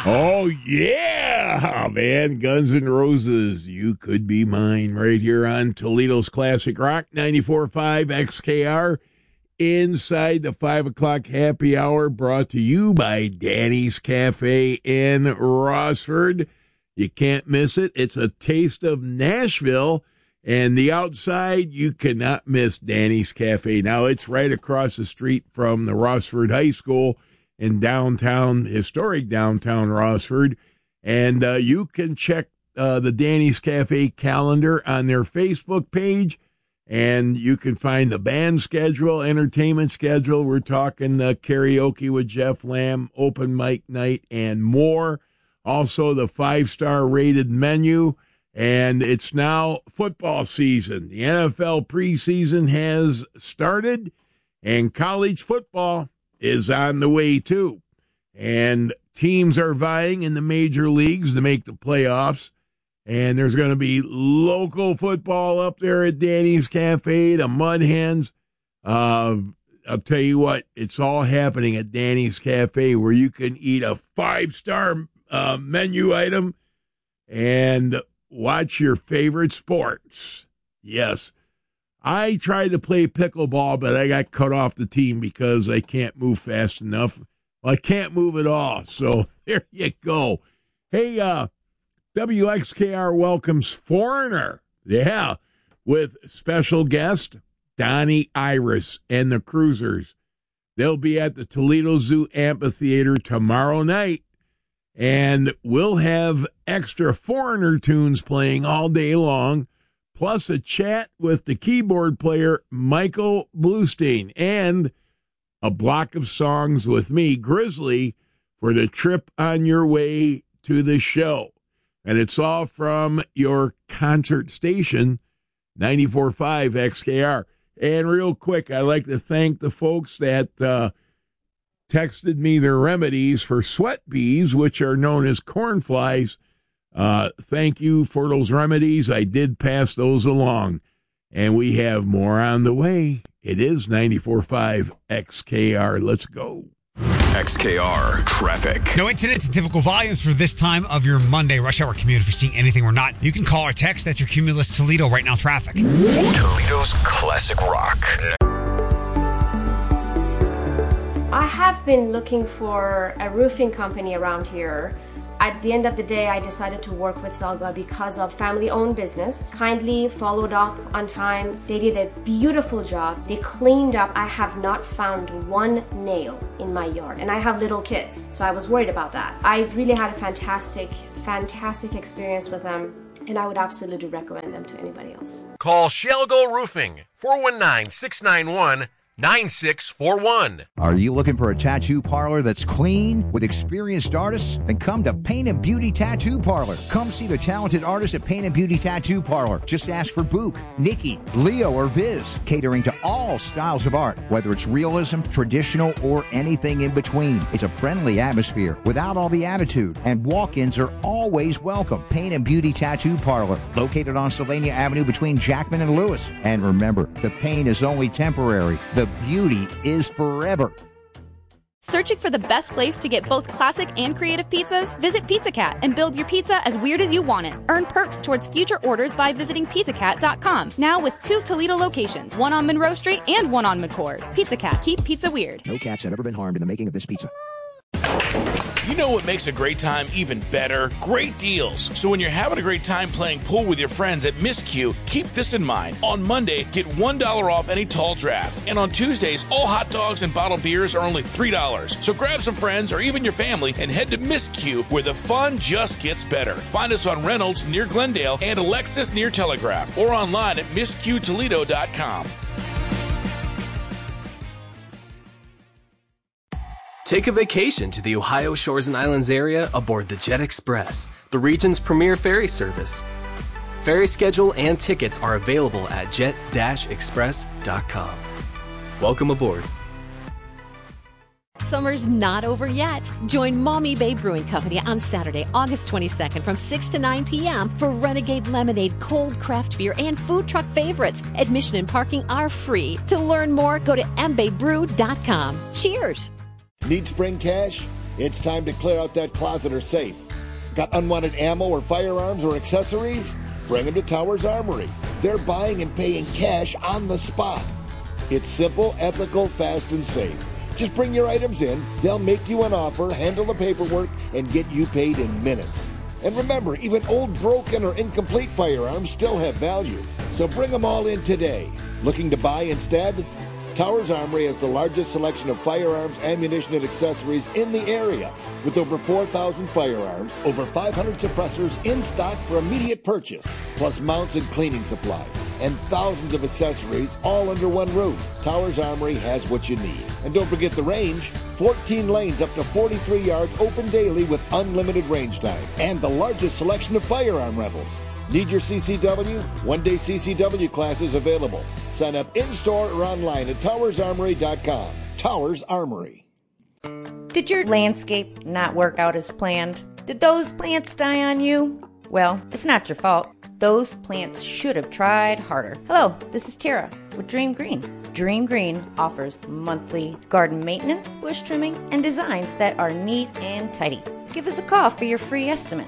Oh, yeah, man. Guns N' Roses, You Could Be Mine, right here on Toledo's Classic Rock, 94.5 XKR. Inside the 5 o'clock happy hour, brought to you by Danny's Cafe in Rossford. You can't miss it. It's a taste of Nashville. And the outside, you cannot miss Danny's Cafe. Now, it's right across the street from the Rossford High School in historic downtown Rossford. And you can check the Danny's Cafe calendar on their Facebook page. And you can find the band schedule, entertainment schedule. We're talking karaoke with Jeff Lamb, open mic night, and more. Also, the 5-star rated menu. And it's now football season. The NFL preseason has started, and college football is on the way, too. And teams are vying in the major leagues to make the playoffs. And there's going to be local football up there at Danny's Cafe, the Mud Hens. I'll tell you what, it's all happening at Danny's Cafe, where you can eat a 5-star menu item and watch your favorite sports. Yes. I tried to play pickleball, but I got cut off the team because I can't move fast enough. Well, I can't move at all. So there you go. Hey, WXKR welcomes Foreigner. Yeah, with special guest Donnie Iris and the Cruisers. They'll be at the Toledo Zoo Amphitheater tomorrow night, and we'll have extra Foreigner tunes playing all day long, plus a chat with the keyboard player Michael Bluestein, and a block of songs with me, Grizzly, for the trip on your way to the show. And it's all from your concert station, 94.5 XKR. And real quick, I'd like to thank the folks that texted me their remedies for sweat bees, which are known as cornflies. Thank you for those remedies. I did pass those along. And we have more on the way. It is 94.5 XKR. Let's go. XKR Traffic. No incidents and typical volumes for this time of your Monday rush hour commute. If you're seeing anything or not, you can call or text. That's your Cumulus Toledo right now traffic. Toledo's Classic Rock. I have been looking for a roofing company around here. At the end of the day, I decided to work with Selga because of family-owned business. Kindly followed up on time. They did a beautiful job. They cleaned up. I have not found one nail in my yard, and I have little kids, so I was worried about that. I really had a fantastic experience with them, and I would absolutely recommend them to anybody else. Call Shelgo Roofing, 419-691-9641. Are you looking for a tattoo parlor that's clean with experienced artists? Then come to Paint and Beauty Tattoo Parlor. Come see the talented artists at Paint and Beauty Tattoo Parlor. Just ask for Book, Nikki, Leo, or Viz, catering to all styles of art, whether it's realism, traditional, or anything in between. It's a friendly atmosphere without all the attitude, and walk-ins are always welcome. Paint and Beauty Tattoo Parlor, located on Sylvania Avenue between Jackman and Lewis. And remember, the pain is only temporary. The beauty is forever. Searching for the best place to get both classic and creative pizzas? Visit Pizza Cat and build your pizza as weird as you want it. Earn perks towards future orders by visiting pizzacat.com. Now with 2 Toledo locations, one on Monroe Street and one on McCord. Pizza Cat, keep pizza weird. No cats have ever been harmed in the making of this pizza. You know what makes a great time even better? Great deals. So when you're having a great time playing pool with your friends at Miscue, keep this in mind. On Monday, get $1 off any tall draft. And on Tuesdays, all hot dogs and bottled beers are only $3. So grab some friends or even your family and head to Miscue, where the fun just gets better. Find us on Reynolds near Glendale and Alexis near Telegraph, or online at MiscueToledo.com. Take a vacation to the Ohio Shores and Islands area aboard the Jet Express, the region's premier ferry service. Ferry schedule and tickets are available at jet-express.com. Welcome aboard. Summer's not over yet. Join Maumee Bay Brewing Company on Saturday, August 22nd from 6 to 9 p.m. for Renegade Lemonade, cold craft beer, and food truck favorites. Admission and parking are free. To learn more, go to mbaybrew.com. Cheers! Need spring cash? It's time to clear out that closet or safe. Got unwanted ammo or firearms or accessories? Bring them to Towers Armory. They're buying and paying cash on the spot. It's simple, ethical, fast, and safe. Just bring your items in, they'll make you an offer, handle the paperwork, and get you paid in minutes. And remember, even old, broken, or incomplete firearms still have value. So bring them all in today. Looking to buy instead? Towers Armory has the largest selection of firearms, ammunition, and accessories in the area, with over 4,000 firearms, over 500 suppressors in stock for immediate purchase, plus mounts and cleaning supplies, and thousands of accessories all under one roof. Towers Armory has what you need. And don't forget the range, 14 lanes up to 43 yards open daily with unlimited range time, and the largest selection of firearm rentals. Need your CCW? One-day CCW classes available. Sign up in-store or online at towersarmory.com. Towers Armory. Did your landscape not work out as planned? Did those plants die on you? Well, it's not your fault. Those plants should have tried harder. Hello, this is Tara with Dream Green. Dream Green offers monthly garden maintenance, bush trimming, and designs that are neat and tidy. Give us a call for your free estimate,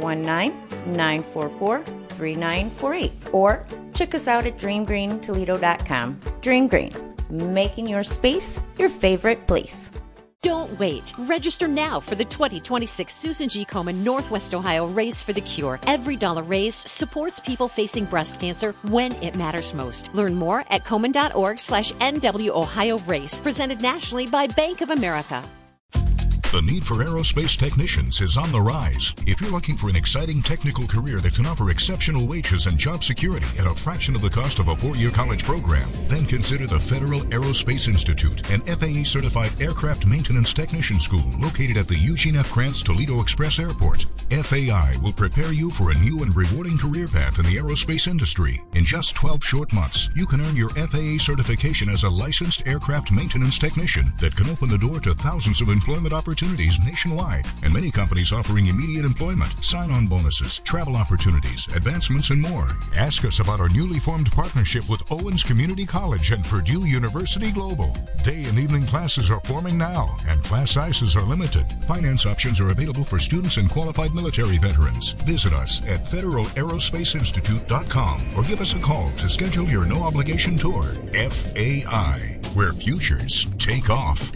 419-944-3948, or check us out at dreamgreentoledo.com. Dream Green, making your space your favorite place. Don't wait. Register now for the 2026 Susan G. Komen Northwest Ohio Race for the Cure. Every dollar raised supports people facing breast cancer when it matters most. Learn more at komen.org/NW Ohio Race, presented nationally by Bank of America. The need for aerospace technicians is on the rise. If you're looking for an exciting technical career that can offer exceptional wages and job security at a fraction of the cost of a 4-year college program, then consider the Federal Aerospace Institute, an FAA-certified aircraft maintenance technician school located at the Eugene F. Krantz Toledo Express Airport. FAI will prepare you for a new and rewarding career path in the aerospace industry. In just 12 short months, you can earn your FAA certification as a licensed aircraft maintenance technician that can open the door to thousands of employment opportunities nationwide, and many companies offering immediate employment, sign-on bonuses, travel opportunities, advancements, and more. Ask us about our newly formed partnership with Owens Community College and Purdue University Global. Day and evening classes are forming now, and class sizes are limited. Finance options are available for students and qualified military veterans. Visit us at federalaerospaceinstitute.com or give us a call to schedule your no-obligation tour. FAI, where futures take off.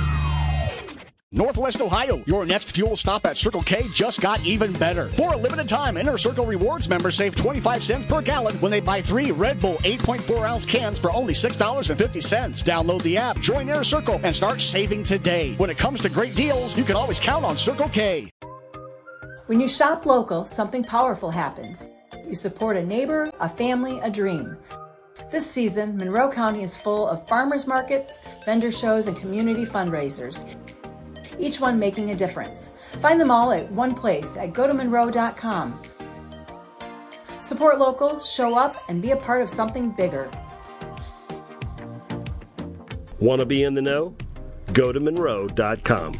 Northwest Ohio, your next fuel stop at Circle K just got even better. For a limited time, Inner Circle Rewards members save 25 cents per gallon when they buy 3 Red Bull 8.4-ounce cans for only $6.50. Download the app, join Inner Circle, and start saving today. When it comes to great deals, you can always count on Circle K. When you shop local, something powerful happens. You support a neighbor, a family, a dream. This season, Monroe County is full of farmers markets, vendor shows, and community fundraisers, each one making a difference. Find them all at one place at gotomonroe.com. Support local, show up, and be a part of something bigger. Want to be in the know? Gotomonroe.com.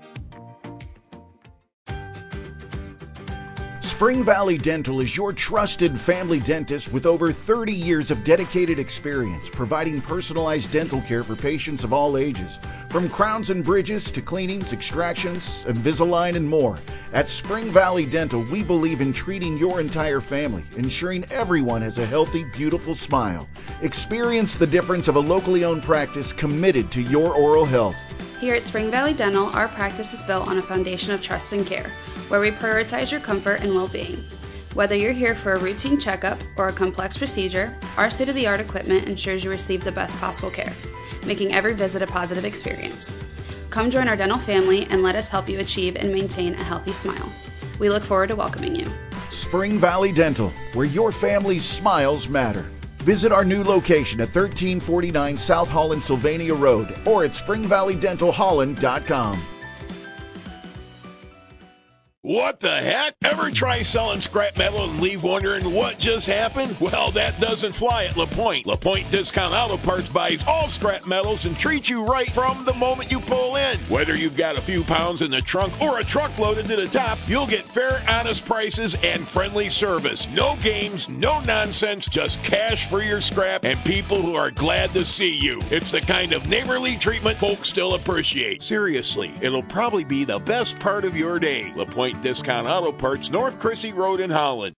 Spring Valley Dental is your trusted family dentist with over 30 years of dedicated experience providing personalized dental care for patients of all ages. From crowns and bridges to cleanings, extractions, Invisalign, and more. At Spring Valley Dental, we believe in treating your entire family, ensuring everyone has a healthy, beautiful smile. Experience the difference of a locally owned practice committed to your oral health. Here at Spring Valley Dental, our practice is built on a foundation of trust and care, where we prioritize your comfort and well-being. Whether you're here for a routine checkup or a complex procedure, our state-of-the-art equipment ensures you receive the best possible care, making every visit a positive experience. Come join our dental family and let us help you achieve and maintain a healthy smile. We look forward to welcoming you. Spring Valley Dental, where your family's smiles matter. Visit our new location at 1349 South Holland Sylvania Road or at springvalleydentalholland.com. What the heck? Ever try selling scrap metal and leave wondering what just happened? Well, that doesn't fly at LaPointe. LaPointe Discount Auto Parts buys all scrap metals and treats you right from the moment you pull in. Whether you've got a few pounds in the trunk or a truck loaded to the top, you'll get fair, honest prices and friendly service. No games, no nonsense, just cash for your scrap and people who are glad to see you. It's the kind of neighborly treatment folks still appreciate. Seriously, it'll probably be the best part of your day. LaPointe Discount Auto Parts, North Chrissy Road in Holland.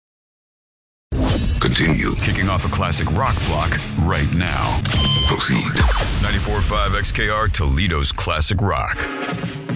Continue kicking off a classic rock block right now. Proceed. 94.5 XKR, Toledo's Classic Rock.